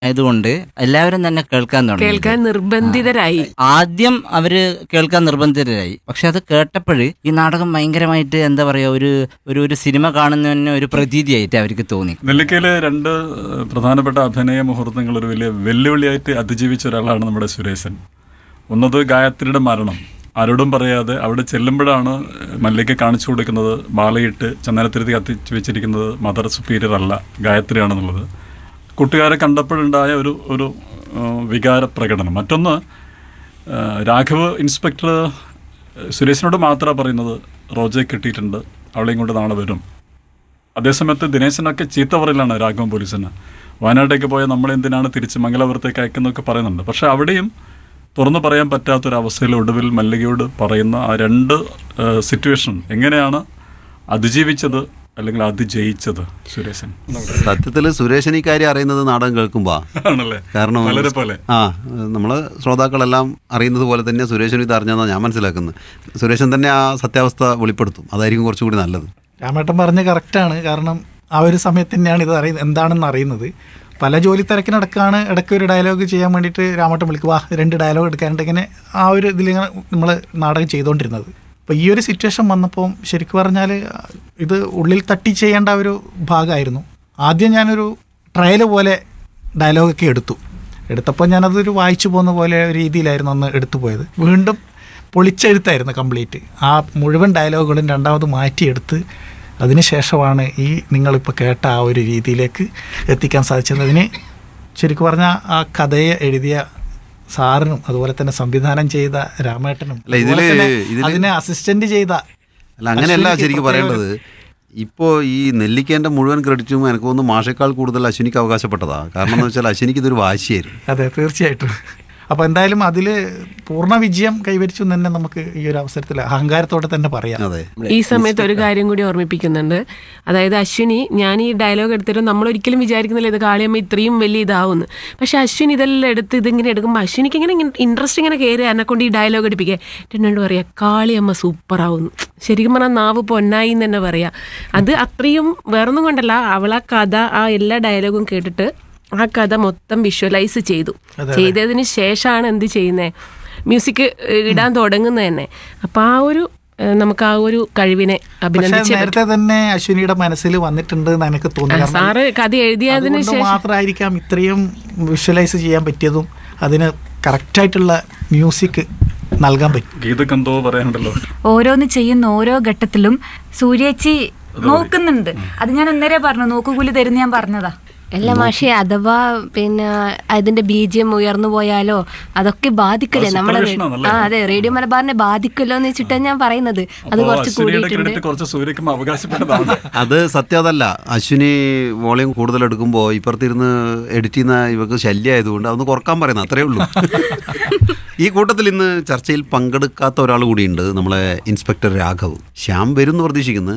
ആയതുകൊണ്ട് എല്ലാവരും തന്നെ കേൾക്കാൻ കേൾക്കാൻ തുടങ്ങി. നിർബന്ധിതരായി. ആദ്യം അവര് കേൾക്കാൻ നിർബന്ധിതരായി. പക്ഷെ അത് കേട്ടപ്പോൾ ഈ നാടകം ഭയങ്കരമായിട്ട് എന്താ പറയാ, ഒരു സിനിമ കാണുന്നതിന് ഒരു പ്രതീതിയായിട്ട് അവർക്ക് തോന്നി. നെല്ലിക്കയിലെ 2 പ്രധാനപ്പെട്ട അഭിനയ മുഹൂർത്തങ്ങൾ ഒരു വലിയ വെല്ലുവിളിയായിട്ട് അതിജീവിച്ച ഒരാളാണ് നമ്മുടെ സുരേശൻ. ഒന്നത് ഗായത്രിയുടെ മരണം. ആരോടും പറയാതെ അവിടെ ചെല്ലുമ്പോഴാണ് മല്ലിക കാണിച്ചു കൊടുക്കുന്നത് മാലയിട്ട് ചന്ദനത്തിരുത്തി കത്തിച്ചു വെച്ചിരിക്കുന്നത് മദർ സുപ്പീരിയർ അല്ല, ഗായത്രിയാണെന്നുള്ളത്. കൂട്ടുകാരെ കണ്ടപ്പോഴുണ്ടായ ഒരു വികാര പ്രകടനം. മറ്റൊന്ന്, രാഘവ് ഇൻസ്പെക്ടർ സുരേഷിനോട് മാത്രമാണ് പറയുന്നത് റോജയെ കിട്ടിയിട്ടുണ്ട്, അവളെയും കൊണ്ട് നാളെ വരും. അതേസമയത്ത് ദിനേശനൊക്കെ ചീത്ത പറയലാണ് രാഘവൻ പോലീസിന്. വയനാട്ടിലേക്ക് പോയാൽ നമ്മളെന്തിനാണ് തിരിച്ച് മംഗലാപുരത്തേക്ക് അയക്കുന്നതൊക്കെ പറയുന്നുണ്ട്. പക്ഷെ അവിടെയും തുറന്നു പറയാൻ പറ്റാത്തൊരവസ്ഥയിൽ ഒടുവിൽ മല്ലികയോട് പറയുന്ന ആ 2 സിറ്റുവേഷൻ എങ്ങനെയാണ് അതിജീവിച്ചത് അല്ലെങ്കിൽ അതിജയിച്ചത് സുരേശൻ? സത്യത്തിൽ സുരേഷൻ ഈ കാര്യം അറിയുന്നത് നാടകം കേൾക്കുമ്പോൾ ആണല്ലേ? കാരണം പോലെ നമ്മൾ ശ്രോതാക്കളെല്ലാം അറിയുന്നത് പോലെ തന്നെ സുരേഷൻ ഇത് അറിഞ്ഞതെന്നാണ് ഞാൻ മനസ്സിലാക്കുന്നത്. സുരേഷൻ തന്നെ ആ സത്യാവസ്ഥ വെളിപ്പെടുത്തും. അതായിരിക്കും കുറച്ചുകൂടി നല്ലത്. രാമേട്ടൻ പറഞ്ഞ് കറക്റ്റാണ്. കാരണം ആ ഒരു സമയത്ത് തന്നെയാണ് ഇത് എന്താണെന്ന് അറിയുന്നത്. പല ജോലി തിരക്കിനടക്കാണ് ഇടയ്ക്ക് ഒരു ഡയലോഗ് ചെയ്യാൻ വേണ്ടിയിട്ട് രാമേട്ടൻ വിളിക്കുക, 2 ഡയലോഗ് എടുക്കാനായിട്ട് ഇങ്ങനെ ആ ഒരു ഇതിലിങ്ങനെ നമ്മൾ നാടകം ചെയ്തുകൊണ്ടിരുന്നത്. അപ്പോൾ ഈ ഒരു സിറ്റുവേഷൻ വന്നപ്പോൾ ശരിക്കും പറഞ്ഞാൽ ഇത് ഉള്ളിൽ തട്ടി ചെയ്യേണ്ട ഒരു ഭാഗമായിരുന്നു. ആദ്യം ഞാനൊരു ട്രയൽ പോലെ ഡയലോഗൊക്കെ എടുത്തപ്പോൾ ഞാനതൊരു വായിച്ചു പോകുന്ന പോലെ രീതിയിലായിരുന്നു അന്ന് എടുത്തു പോയത്. വീണ്ടും പൊളിച്ചെഴുത്തായിരുന്നു കംപ്ലീറ്റ്. ആ മുഴുവൻ ഡയലോഗുകളും രണ്ടാമത് മാറ്റിയെടുത്ത് അതിനുശേഷമാണ് ഈ നിങ്ങളിപ്പോൾ കേട്ട ആ ഒരു രീതിയിലേക്ക് എത്തിക്കാൻ സാധിച്ചത്. അതിന് ശരിക്കും പറഞ്ഞാൽ ആ കഥയെ എഴുതിയ സാറിനും അതുപോലെ തന്നെ സംവിധാനം ചെയ്ത രാമേട്ടനും അതിനെ അസിസ്റ്റന്റ് ചെയ്ത അങ്ങനെയല്ല ശരിക്കും പറയേണ്ടത്. ഇപ്പോൾ ഈ നെല്ലിക്കേൻ്റെ മുഴുവൻ ക്രെഡിറ്റും എനിക്ക് തോന്നുന്നു മാഷേക്കാൾ കൂടുതൽ അശ്വിനിക്ക് അവകാശപ്പെട്ടതാണ്. കാരണം എന്ന് വെച്ചാൽ അശ്വിനിക്ക് ഇതൊരു വാശിയായിരുന്നു. അതെ, തീർച്ചയായിട്ടും. അപ്പോൾ എന്തായാലും അതിൽ പൂർണ്ണ വിജയം കൈവരിച്ചു തന്നെ നമുക്ക് ഈ ഒരു അവസരത്തിൽ അഹങ്കാരത്തോടെ തന്നെ പറയാം. ഈ സമയത്ത് ഒരു കാര്യം കൂടി ഓർമ്മിപ്പിക്കുന്നുണ്ട്. അതായത് അശ്വിനി, ഞാൻ ഈ ഡയലോഗ് എടുത്തിട്ട് നമ്മളൊരിക്കലും വിചാരിക്കുന്നില്ല ഇത് കാളിയമ്മ ഇത്രയും വലിയ ഇതാവുമെന്ന്. പക്ഷെ അശ്വിനി ഇതെല്ലാം എടുത്ത് ഇതിങ്ങനെ എടുക്കുമ്പോൾ അശ്വിനിക്ക് ഇങ്ങനെ ഇൻട്രസ്റ്റ് ഇങ്ങനെ കയറി എന്നെക്കൊണ്ട് ഈ ഡയലോഗ് എടുപ്പിക്കുക. എന്നോട് പറയാം കാളിയമ്മ സൂപ്പറാവുന്നു. ശരിക്കും പറഞ്ഞാൽ നാവ് പൊന്നായി എന്ന് തന്നെ പറയാം. അത് അത്രയും വേറൊന്നും കൊണ്ടല്ല, അവളാ കഥ ആ എല്ലാ ഡയലോഗും കേട്ടിട്ട് ആ കഥ മൊത്തം വിഷ്വലൈസ് ചെയ്തതിന് ശേഷമാണ് എന്ത് ചെയ്യുന്നത്, മ്യൂസിക് ഇടാൻ തുടങ്ങുന്നത് തന്നെ. അപ്പം നമുക്ക് ആ ഒരു കഴിവിനെ അഭിനന്ദിച്ച് നേരത്തെ തന്നെ അശ്വിനിയുടെ മനസ്സിൽ വന്നിട്ടുണ്ട് എന്ന് എനിക്ക് തോന്നുന്നു. സാറ് കഥ എഴുതിയതിന് ശേഷം മാത്രമായിരിക്കാം ഇത്രയും വിഷ്വലൈസ് ചെയ്യാൻ പറ്റിയതും അതിന് കറക്റ്റായിട്ടുള്ള മ്യൂസിക് നൽകാൻ പറ്റും. ഗീതക്ക് എന്തോ പറയാനുണ്ടല്ലോ. ഓരോന്ന് ചെയ്യുന്ന ഓരോ ഘട്ടത്തിലും സൂര്യേച്ചി നോക്കുന്നുണ്ട്. അത് ഞാൻ ഒന്നേരെ പറഞ്ഞു, നോക്കുകൂലി തരുന്ന ഞാൻ പറഞ്ഞതാ. അല്ല മാഷെ, അഥവാ പിന്നെ അതിന്റെ ബീജിയം ഉയർന്നു പോയാലോ അതൊക്കെ ബാധിക്കല്ലേ നമ്മുടെ? അതെ, റേഡിയോ മലബാറിനെ ബാധിക്കല്ലോ എന്ന് വെച്ചിട്ടാണ് ഞാൻ പറയുന്നത്. അത് കുറച്ച് കൂടിയിട്ടുണ്ട്. അത് സത്യം അതല്ല. അശ്വിനി വോളിയം കൂടുതൽ എടുക്കുമ്പോൾ ഇപ്പുറത്തിരുന്ന് എഡിറ്റ് ചെയ്യുന്ന ഇവർക്ക് ശല്യമായതുകൊണ്ട് അതൊന്ന് കുറക്കാൻ പറയുന്നത്, അത്രേ ഉള്ളൂ. ഈ കൂട്ടത്തിൽ ഇന്ന് ചർച്ചയിൽ പങ്കെടുക്കാത്ത ഒരാൾ കൂടിയുണ്ട്, നമ്മളെ ഇൻസ്പെക്ടർ രാഘവ്. ശ്യാം വരും എന്ന് പ്രതീക്ഷിക്കുന്നു.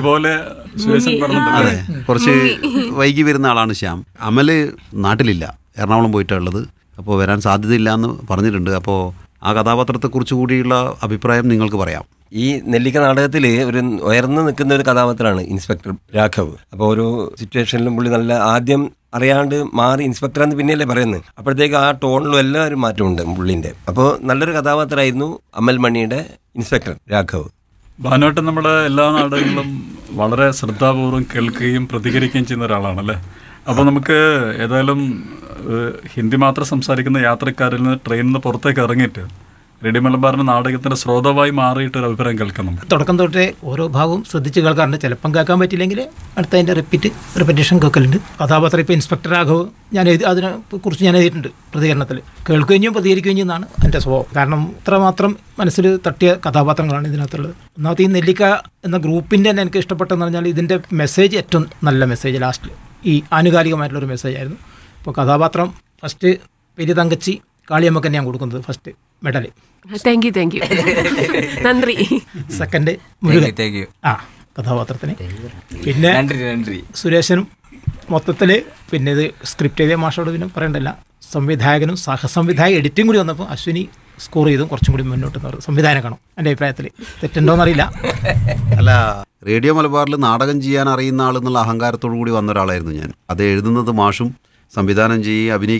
അതെ, കുറച്ച് വൈകി വരുന്ന ആളാണ് ശ്യാം. അമല് നാട്ടിലില്ല, എറണാകുളം പോയിട്ടുള്ളത്. അപ്പോൾ വരാൻ സാധ്യതയില്ല എന്ന് പറഞ്ഞിട്ടുണ്ട്. അപ്പോൾ ആ കഥാപാത്രത്തെക്കുറിച്ച് കൂടിയുള്ള അഭിപ്രായം നിങ്ങൾക്ക് പറയാം. ഈ നെല്ലിക്ക നാടകത്തിൽ ഒരു ഉയർന്നു നിൽക്കുന്ന ഒരു കഥാപാത്രമാണ് ഇൻസ്പെക്ടർ രാഘവ്. അപ്പോൾ ഒരു സിറ്റുവേഷനിലും പുള്ളി നല്ല ആദ്യം അറിയാണ്ട് മാറി ഇൻസ്പെക്ടറാന്ന് പിന്നെയല്ലേ പറയുന്നത്. അപ്പോഴത്തേക്ക് ആ ടോണിലും എല്ലാം ഒരു മാറ്റമുണ്ട് പുള്ളിൻ്റെ. അപ്പോൾ നല്ലൊരു കഥാപാത്രമായിരുന്നു അമൽ മണിയുടെ ഇൻസ്പെക്ടർ രാഘവ്. ഭാനുവേട്ടൻ നമ്മുടെ എല്ലാ നാടകങ്ങളും വളരെ ശ്രദ്ധാപൂർവം കേൾക്കുകയും പ്രതികരിക്കുകയും ചെയ്യുന്ന ഒരാളാണല്ലേ. അപ്പോൾ നമുക്ക് ഏതായാലും ഹിന്ദി മാത്രം സംസാരിക്കുന്ന യാത്രക്കാരിൽ നിന്ന് ട്രെയിനിൽ നിന്ന് പുറത്തേക്ക് ഇറങ്ങിയിട്ട് റേഡിയോ മലബാറിന്റെ നാടകത്തിന്റെ ശ്രോതാവായി മാറിയിട്ട് ഒരു അഭിപ്രായം കേൾക്കണം. തുടക്കം തൊട്ടേ ഓരോ ഭാഗവും ശ്രദ്ധിച്ച് കേൾക്കാറുണ്ട്. ചിലപ്പം കേൾക്കാൻ പറ്റില്ലെങ്കിൽ അടുത്തതിൻ്റെ റിപ്പീറ്റേഷൻ കേൾക്കലുണ്ട്. കഥാപാത്രം ഇപ്പോൾ ഇൻസ്പെക്ടർ രാഘവ് അതിനെക്കുറിച്ച് ഞാൻ എഴുതിയിട്ടുണ്ട് പ്രതികരണത്തിൽ. കേൾക്കുകയും പ്രതികരിക്കുകയും ചെയ്യുന്നതാണ് എൻ്റെ സ്വഭാവം. കാരണം ഇത്രമാത്രം മനസ്സിൽ തട്ടിയ കഥാപാത്രങ്ങളാണ് ഇതിനകത്തുള്ളത്. ഒന്നാമത്തെ ഈ നെല്ലിക്ക എന്ന ഗ്രൂപ്പിൻ്റെ തന്നെ എനിക്ക് ഇഷ്ടപ്പെട്ടെന്ന് പറഞ്ഞാൽ ഇതിൻ്റെ മെസ്സേജ് ഏറ്റവും നല്ല മെസ്സേജ് ലാസ്റ്റിൽ ഈ ആനുകാലികമായിട്ടുള്ളൊരു മെസ്സേജായിരുന്നു. ഇപ്പോൾ കഥാപാത്രം ഫസ്റ്റ് വലിയ തങ്കച്ചി കാളിയമ്മക്ക് തന്നെയാണ് കൊടുക്കുന്നത് ഫസ്റ്റ് മെഡൽ. താങ്ക് യു നന്ദി. സെക്കൻഡ് മുരുകൻ കഥാപാത്രത്തിന്. പിന്നെ സുരേഷനും മൊത്തത്തിൽ. പിന്നെ ഇത് സ്ക്രിപ്റ്റ് എഴുതിയ മാഷോട് പിന്നെ പറയണ്ടല്ല. സംവിധായകനും സഹസംവിധായക എഡിറ്റിംഗ് കൂടി വന്നപ്പോൾ അശ്വിനി സ്കോർ ചെയ്തും കുറച്ചും കൂടി മുന്നോട്ട് സംവിധായകനാണോ എൻ്റെ അഭിപ്രായത്തിൽ. തെറ്റുണ്ടോയെന്നറിയില്ല. അല്ല, റേഡിയോ മലബാറിൽ നാടകം ചെയ്യാൻ അറിയുന്ന ആളെന്നുള്ള അഹങ്കാരത്തോടു കൂടി വന്ന ഒരാളായിരുന്നു ഞാൻ. അത് എഴുതുന്നത് മാഷും സംവിധാനം ചെയ്യുകയും അഭിനയിക്കുകയും